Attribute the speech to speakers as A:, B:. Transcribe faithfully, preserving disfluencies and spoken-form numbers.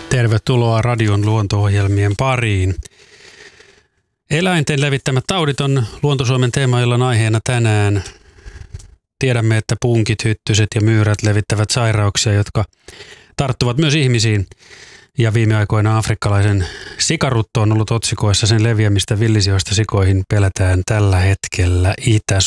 A: Tervetuloa Radion luonto-ohjelmien pariin. Eläinten levittämät taudit on Luonto-Suomen teemaillan aiheena tänään. Tiedämme, että punkit, hyttyset ja myyrät levittävät sairauksia, jotka tarttuvat myös ihmisiin. Ja viime aikoina afrikkalaisen sikarutto on ollut otsikoissa. Sen leviämistä villisioista sikoihin pelätään tällä hetkellä Itä-